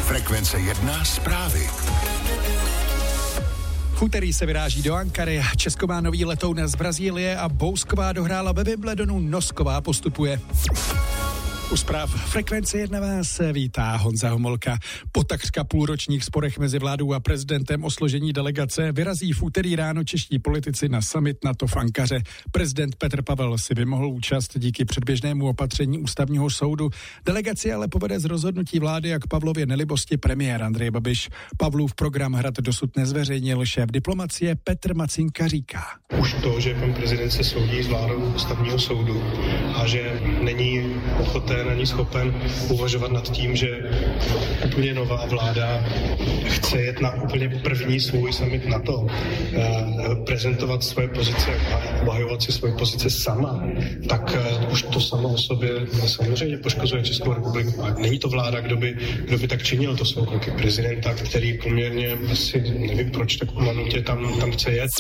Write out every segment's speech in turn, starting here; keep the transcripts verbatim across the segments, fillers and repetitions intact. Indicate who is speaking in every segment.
Speaker 1: Frekvence jedna zprávy.
Speaker 2: V úterý se vyráží do Ankary, Česko má nový letoun z Brazílie a Bousková dohrála ve Wimbledonu, Nosková postupuje. U zpráv Frekvence jedna vás vítá Honza Homolka. Po takřka půlročních sporech mezi vládou a prezidentem o složení delegace vyrazí v úterý ráno čeští politici na summit NATO v Ankaře. Prezident Petr Pavel si vymohl účast díky předběžnému opatření ústavního soudu. Delegaci ale povede z rozhodnutí vlády a k Pavlově nelibosti premiér Andrej Babiš. Pavlův program Hrad dosud nezveřejnil šéf diplomacie Petr Macinka říká.
Speaker 3: Už to, že pan prezident se soudí s vládou ústavního soudu a že není ochoten není schopen uvažovat nad tím, že úplně nová vláda chce jet na úplně první svůj summit NATO, prezentovat svoje pozice a obhajovat si svoje pozice sama, tak už to samo o sobě samozřejmě poškozuje Českou republiku. A není to vláda, kdo by, kdo by tak činil, to jsou kroky prezidenta, který poměrně asi nevím proč tak umanutě tam, tam chce jet.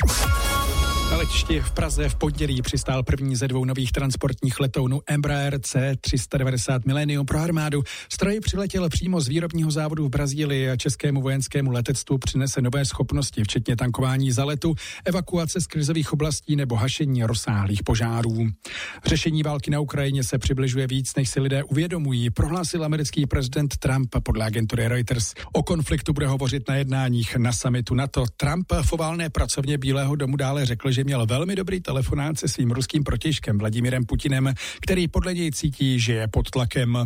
Speaker 2: Na letišti v Praze v pondělí přistál první ze dvou nových transportních letounů Embraer C tři sta devadesát Millennium pro armádu. Stroj přiletěl přímo z výrobního závodu v Brazílii a českému vojenskému letectvu přinese nové schopnosti, včetně tankování za letu, evakuace z krizových oblastí nebo hašení rozsáhlých požárů. Řešení války na Ukrajině se přibližuje víc, než si lidé uvědomují, prohlásil americký prezident Trump podle agentury Reuters. O konfliktu bude hovořit na jednáních na summitu NATO. Trump v oválné pracovně Bílého domu dále řekl, že měl velmi dobrý telefonát se svým ruským protějškem Vladimirem Putinem, který podle něj cítí, že je pod tlakem.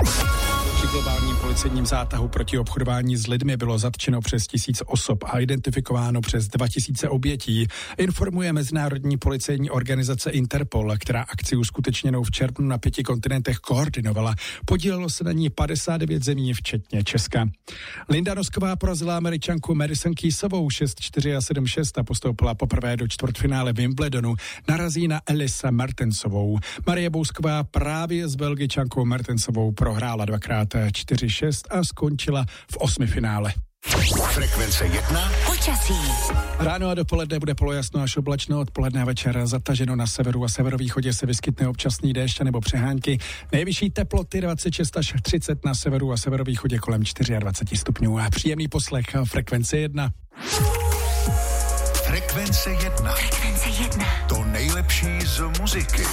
Speaker 2: Při globálním policejním zátahu proti obchodování s lidmi bylo zatčeno přes tisíc osob a identifikováno přes dva tisíce obětí, informuje mezinárodní policejní organizace Interpol, která akci uskutečněnou v červnu na pěti kontinentech koordinovala. Podílelo se na ní padesát devět zemí, včetně Česka. Linda Nosková porazila Američanku Madison Keysovou šest čtyři a sedm šest a postoupila poprvé do čtvrtfinále Wimbledonu. Narazí na Elise Mertensovou. Marie Bousková právě s Belgičankou Mertensovou prohrála dvakrát čtyři šest a skončila v osmifinále.
Speaker 1: Frekvence jedna.
Speaker 4: Počasí.
Speaker 2: Ráno a dopoledne bude polojasno až oblačno, odpoledne a večer zataženo, na severu a severovýchodě se vyskytne občasný déšť nebo přehánky. Nejvyšší teploty dvacet šest až třicet na severu a severovýchodě kolem dvacet čtyři stupňů. A příjemný poslech Frekvence jedna.
Speaker 1: Frekvence jedna.
Speaker 4: Frekvence jedna.
Speaker 1: To nejlepší z muziky.